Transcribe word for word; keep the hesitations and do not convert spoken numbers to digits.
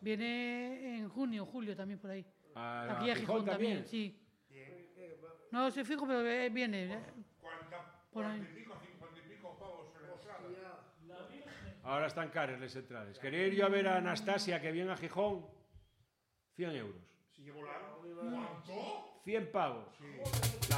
Viene en junio, julio también por ahí. ¿A Aquí a Gijón Gijón también, también? sí. No sé fijo, pero eh, viene. eh, Por ahí. cuarenta y pico, cincuenta y pico pavos en Rosada. Ahora están caras las entradas. Quería ir yo a ver a Anastasia, que viene a Gijón, cien euros. Si llevo la... ¿Cuánto? cien pavos.